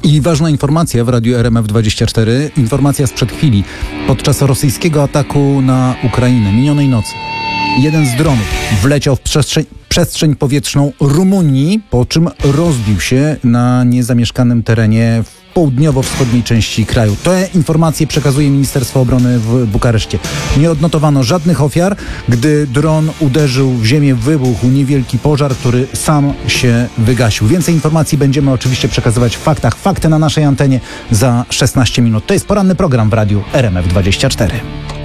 I ważna informacja w radiu RMF24, informacja sprzed chwili. Podczas rosyjskiego ataku na Ukrainę minionej nocy jeden z dronów wleciał w przestrzeń powietrzną Rumunii, po czym rozbił się na niezamieszkanym terenie w południowo-wschodniej części kraju. Te informacje przekazuje Ministerstwo Obrony w Bukareszcie. Nie odnotowano żadnych ofiar. Gdy dron uderzył w ziemię, wybuchł niewielki pożar, który sam się wygasił. Więcej informacji będziemy oczywiście przekazywać w faktach. Fakty na naszej antenie za 16 minut. To jest poranny program w radiu RMF24.